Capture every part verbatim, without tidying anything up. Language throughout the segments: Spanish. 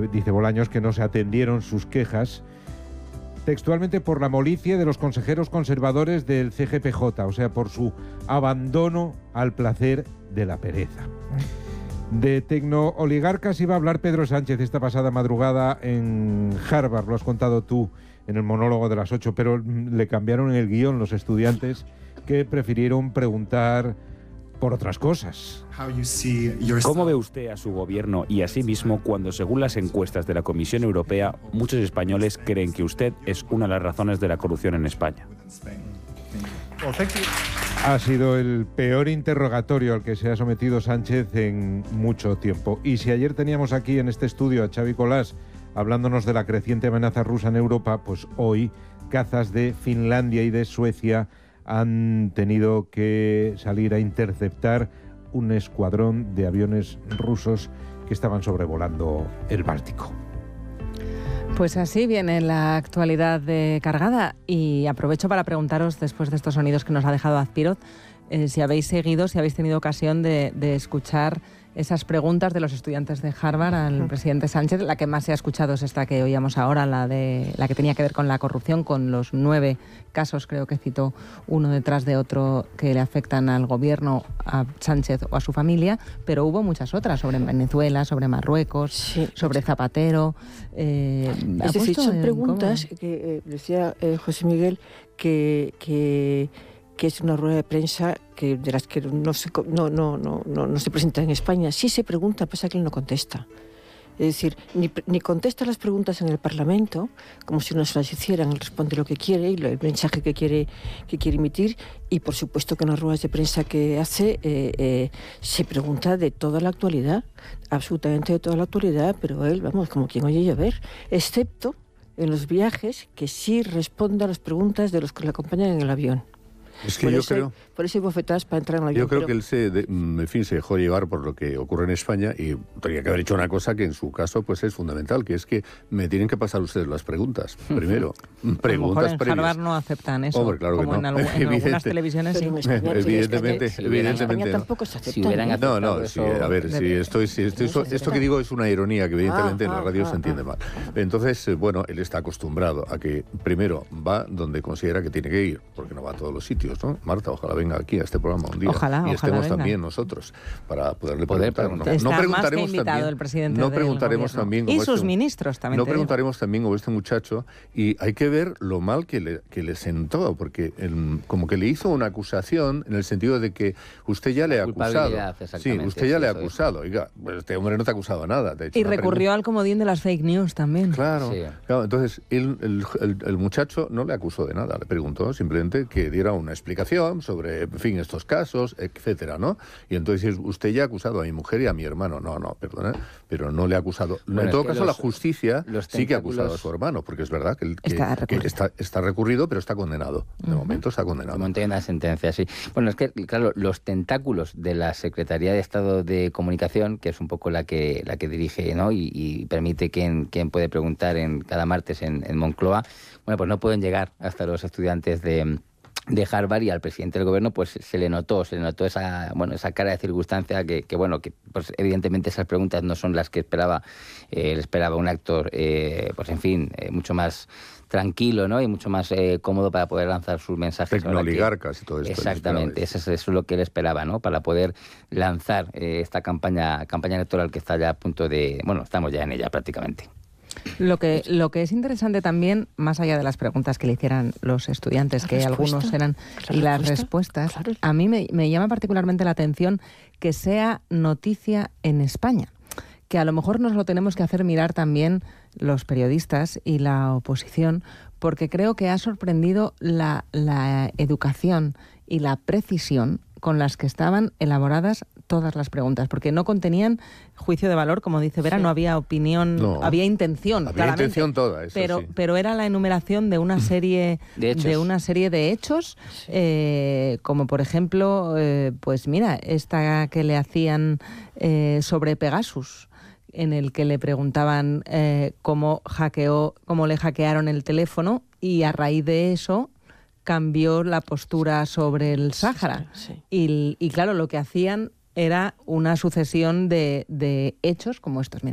eh, dice Bolaños que no se atendieron sus quejas textualmente por la molicie de los consejeros conservadores del C G P J, o sea, por su abandono al placer de la pereza. De tecnooligarcas iba a hablar Pedro Sánchez esta pasada madrugada en Harvard, lo has contado tú en el monólogo de las ocho, pero le cambiaron el guión los estudiantes que prefirieron preguntar por otras cosas. ¿Cómo ve usted a su gobierno y a sí mismo cuando, según las encuestas de la Comisión Europea, muchos españoles creen que usted es una de las razones de la corrupción en España? Ha sido el peor interrogatorio al que se ha sometido Sánchez en mucho tiempo. Y si ayer teníamos aquí en este estudio a Xavi Colás hablándonos de la creciente amenaza rusa en Europa, pues hoy cazas de Finlandia y de Suecia han tenido que salir a interceptar un escuadrón de aviones rusos que estaban sobrevolando el Báltico. Pues así viene la actualidad de Cargada, y aprovecho para preguntaros, después de estos sonidos que nos ha dejado Azpiroz, eh, si habéis seguido, si habéis tenido ocasión de, de escuchar esas preguntas de los estudiantes de Harvard al presidente Sánchez. La que más se ha escuchado es esta que oíamos ahora, la de la que tenía que ver con la corrupción, con los nueve casos, creo que citó uno detrás de otro, que le afectan al gobierno, a Sánchez o a su familia, pero hubo muchas otras, sobre Venezuela, sobre Marruecos, sí, sobre Zapatero. Eh, es decir, son preguntas cómo? que eh, decía eh, José Miguel que... que que es una rueda de prensa que de las que no se, no, no, no, no, no se presenta en España. Sí se pregunta, pasa que él no contesta. Es decir, ni, ni contesta las preguntas en el Parlamento, como si no se las hicieran, él responde lo que quiere y el mensaje que quiere, que quiere emitir, y por supuesto que en las ruedas de prensa que hace eh, eh, se pregunta de toda la actualidad, absolutamente de toda la actualidad, pero él, vamos, como quien oye llover, excepto en los viajes, que sí responde a las preguntas de los que le acompañan en el avión. Es que por yo eso, creo... Por eso hay bofetadas para entrar en la Yo creo pero... que él se, de, en fin, se dejó llevar por lo que ocurre en España y tenía que haber hecho una cosa que en su caso pues es fundamental, que es que me tienen que pasar ustedes las preguntas, primero. Preguntas en previas. Harvard no aceptan eso, Hombre, claro como que en, no. algo, en algunas televisiones sí. España, evidentemente, si evidentemente no. tampoco se Si no, no, sí, a ver, si estoy, si estoy, esto, esto que digo es una ironía que evidentemente ah, en la radio ah, se entiende ah. mal. Entonces, bueno, él está acostumbrado a que primero va donde considera que tiene que ir, porque no va a todos los sitios, ¿no? Marta, ojalá venga aquí a este programa un día ojalá, y ojalá estemos venga. también nosotros para poderle Poder preguntar. preguntar. No, no preguntaremos más que invitado también, el presidente no del preguntaremos gobierno. también y como sus este, ministros también. No preguntaremos también como este muchacho, y hay que ver lo mal que le, que le sentó, porque el, como que le hizo una acusación en el sentido de que usted ya le ha acusado. Sí, usted ya le ha acusado. Oiga, pues este hombre no te ha acusado a nada. Te ha hecho y una recurrió pregunta. al comodín de las fake news también. Claro, sí. claro. Entonces el, el, el, el muchacho no le acusó de nada, le preguntó simplemente que diera una explicación sobre, en fin, estos casos, etcétera, ¿no? Y entonces usted ya ha acusado a mi mujer y a mi hermano. No, no, perdona, pero no le ha acusado. Bueno, en todo caso, los, la justicia sí que ha acusado a su hermano, porque es verdad que, el, que, está, que está, está recurrido, pero está condenado. De uh-huh. momento está condenado. Como hay una sentencia, sí. Bueno, es que, claro, los tentáculos de la Secretaría de Estado de Comunicación, que es un poco la que la que dirige, ¿no? Y, y permite quien, quien puede preguntar en cada martes en, en Moncloa, bueno, pues no pueden llegar hasta los estudiantes de... de Harvard, y al presidente del gobierno pues se le notó, se le notó esa, bueno, esa cara de circunstancia que, que bueno, que pues evidentemente esas preguntas no son las que esperaba, eh, esperaba un actor, eh, pues en fin, eh, mucho más tranquilo, ¿no? Y mucho más eh, cómodo para poder lanzar sus mensajes. Tecnoligarcas y todo esto. Exactamente, eso es, eso es lo que él esperaba, ¿no? Para poder lanzar eh, esta campaña, campaña electoral que está ya a punto de, bueno, estamos ya en ella prácticamente. Lo que, lo que es interesante también, más allá de las preguntas que le hicieran los estudiantes, ¿La que respuesta? algunos eran ¿La las respuesta? respuestas, Claro. a mí me, me llama particularmente la atención que sea noticia en España, que a lo mejor nos lo tenemos que hacer mirar también los periodistas y la oposición, porque creo que ha sorprendido la, la educación y la precisión con las que estaban elaboradas todas las preguntas, porque no contenían juicio de valor, como dice Vera, sí. no había opinión, no. había intención, había claramente, intención toda, eso pero, sí. pero era la enumeración de una serie de, hechos. de una serie de hechos, sí. eh, como por ejemplo, eh, pues mira, esta que le hacían eh, sobre Pegasus, en el que le preguntaban eh, cómo hackeó, cómo le hackearon el teléfono, y a raíz de eso cambió la postura sobre el Sáhara. Sí, sí. Y, y claro, lo que hacían era una sucesión de, de hechos como estos, mira.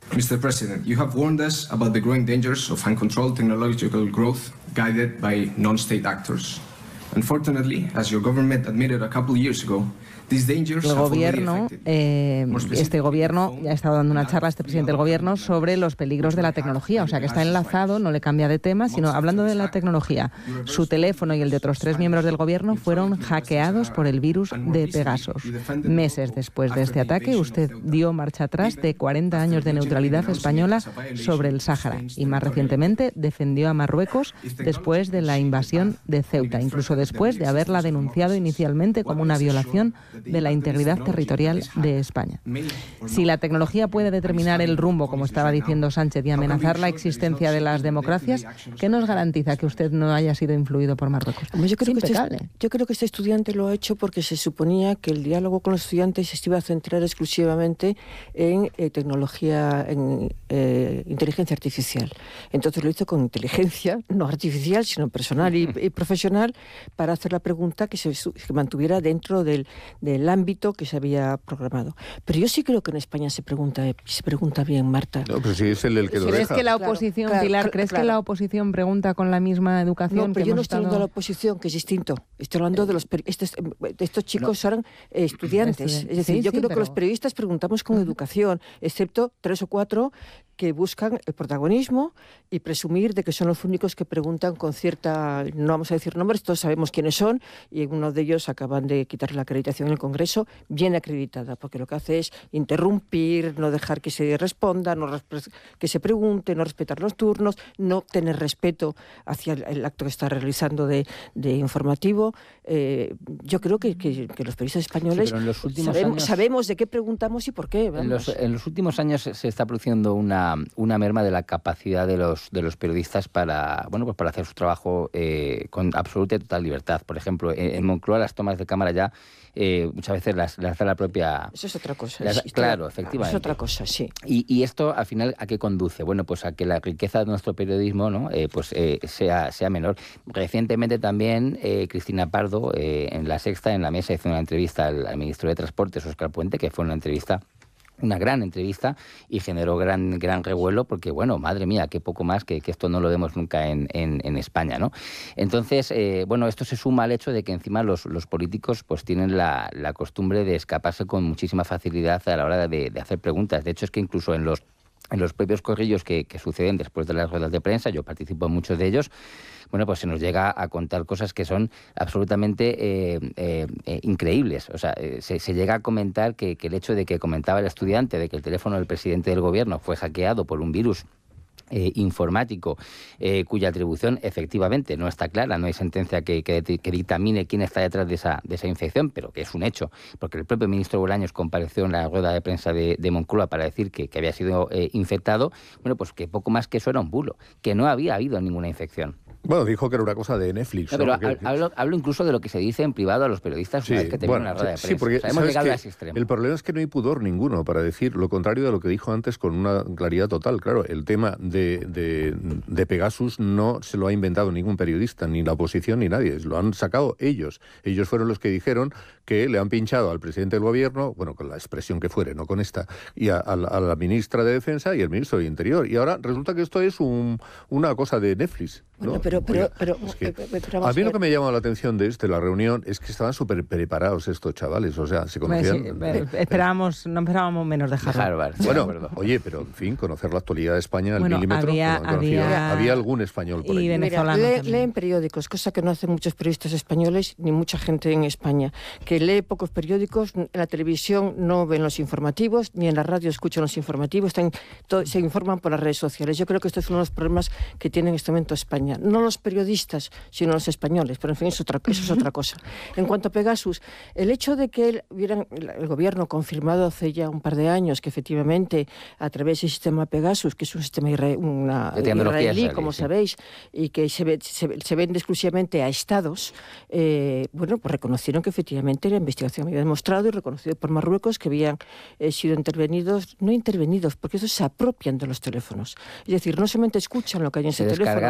Mister President, you have warned us about the growing dangers of uncontrolled technological growth guided by non-state actors. Unfortunately, as your government admitted a couple of years ago, El gobierno, eh, este gobierno ya ha estado dando una charla a este presidente del gobierno sobre los peligros de la tecnología, o sea que está enlazado, no le cambia de tema, sino hablando de la tecnología. Su teléfono y el de otros tres miembros del gobierno fueron hackeados por el virus de Pegasus. Meses después de este ataque, usted dio marcha atrás de cuarenta años de neutralidad española sobre el Sáhara y más recientemente defendió a Marruecos después de la invasión de Ceuta, incluso después de haberla denunciado inicialmente como una violación de la integridad territorial de España. Si la tecnología puede determinar el rumbo, como estaba diciendo Sánchez, y amenazar la existencia de las democracias, ¿qué nos garantiza que usted no haya sido influido por Marruecos? Yo creo, que este, yo creo que este estudiante lo ha hecho porque se suponía que el diálogo con los estudiantes se iba a centrar exclusivamente en eh, tecnología, en eh, inteligencia artificial. Entonces lo hizo con inteligencia, no artificial, sino personal y, y profesional, para hacer la pregunta que se que mantuviera dentro del del ámbito que se había programado. Pero yo sí creo que en España se pregunta se pregunta bien, Marta. No, pero si es el, el que lo ¿Crees deja. que la oposición, claro, Pilar, claro, ¿crees claro. que la oposición pregunta con la misma educación? No, pero que yo no estoy estado... hablando de la oposición, que es distinto. Estoy hablando de los estos, estos chicos no. eran eh, estudiantes. Es decir, sí, yo sí, creo pero... que los periodistas preguntamos con educación, excepto tres o cuatro que buscan el protagonismo y presumir de que son los únicos que preguntan con cierta, no vamos a decir nombres, todos sabemos quiénes son, y uno de ellos acaban de quitarle la acreditación en el Congreso, bien acreditada, porque lo que hace es interrumpir, no dejar que se responda, no que se pregunte, no respetar los turnos, no tener respeto hacia el, el acto que está realizando de, de informativo. Eh, yo creo que, que, que los periodistas españoles sí, en los últimos sabemos, años, sabemos de qué preguntamos y por qué. En los, en los últimos años se está produciendo una una merma de la capacidad de los de los periodistas para bueno pues para hacer su trabajo eh, con absoluta y total libertad. Por ejemplo, en, en Moncloa las tomas de cámara ya eh, muchas veces las, las hace la propia... Eso es otra cosa. Las, es, claro, efectivamente. Es otra cosa, sí. Y, y esto, al final, ¿a qué conduce? Bueno, pues a que la riqueza de nuestro periodismo, ¿no? eh, pues eh, sea, sea menor. Recientemente también eh, Cristina Pardo, eh, en La Sexta, en la mesa, hizo una entrevista al, al ministro de Transportes, Óscar Puente, que fue una entrevista... una gran entrevista y generó gran gran revuelo porque, bueno, madre mía, qué poco más que, que esto no lo vemos nunca en, en, en España, ¿no? Entonces, eh, bueno, esto se suma al hecho de que encima los, los políticos pues tienen la, la costumbre de escaparse con muchísima facilidad a la hora de, de hacer preguntas. De hecho, es que incluso en los en los propios corrillos que, que suceden después de las ruedas de prensa, yo participo en muchos de ellos, bueno, pues se nos llega a contar cosas que son absolutamente eh, eh, eh, increíbles. O sea, eh, se, se llega a comentar que, que el hecho de que comentaba el estudiante de que el teléfono del presidente del gobierno fue hackeado por un virus Eh, informático, eh, cuya atribución efectivamente no está clara, no hay sentencia que, que, que dictamine quién está detrás de esa, de esa infección, pero que es un hecho, porque el propio ministro Bolaños compareció en la rueda de prensa de, de Moncloa para decir que, que había sido eh, infectado. Bueno, pues que poco más que eso era un bulo, que no había habido ninguna infección. Bueno, dijo que era una cosa de Netflix. No, ¿no? pero hablo, hablo incluso de lo que se dice en privado a los periodistas una sí, vez que terminan bueno, la rueda de prensa. Sí, porque o sea, hemos llegado a ese extremo. El problema es que no hay pudor ninguno para decir lo contrario de lo que dijo antes con una claridad total. Claro, el tema de, de, de Pegasus no se lo ha inventado ningún periodista, ni la oposición, ni nadie. Lo han sacado ellos. Ellos fueron los que dijeron que le han pinchado al presidente del gobierno, bueno, con la expresión que fuere, no con esta, y a, a, la, a la ministra de Defensa y al ministro de Interior. Y ahora resulta que esto es un, una cosa de Netflix. Bueno, ¿no? pero, pero, pero, es que, pero a mí lo que me llama la atención de este, la reunión, es que estaban súper preparados estos chavales, o sea, se conocían... Pues sí, esperábamos, no esperábamos menos de Harvard. Harvard bueno, bueno, oye, pero en fin, conocer la actualidad de España al bueno, milímetro, había, no había, había algún español por y ahí. venezolano Mira, lee, leen periódicos, cosa que no hacen muchos periodistas españoles, ni mucha gente en España, que lee pocos periódicos, en la televisión no ven los informativos, ni en la radio escuchan los informativos, están, todo, se informan por las redes sociales. Yo creo que esto es uno de los problemas que tiene en este momento España. No los periodistas, sino los españoles, pero en fin, eso, otra, eso es otra cosa. En cuanto a Pegasus, el hecho de que él, hubieran, el gobierno confirmado hace ya un par de años que efectivamente a través del sistema Pegasus, que es un sistema israelí, una, israelí, como sí. sabéis, y que se, ve, se, se vende exclusivamente a estados, eh, bueno, pues reconocieron que efectivamente la investigación había demostrado y reconocido por Marruecos que habían eh, sido intervenidos, no intervenidos, porque esos se apropian de los teléfonos. Es decir, no solamente escuchan lo que hay en ese teléfono, lo que hay,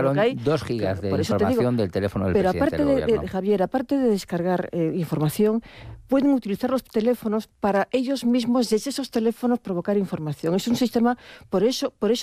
Dos gigas Claro, de información del teléfono del pero presidente aparte del de, gobierno. de, Javier, aparte de descargar eh, información, pueden utilizar los teléfonos para ellos mismos desde esos teléfonos provocar información. Es un sistema, por eso, por eso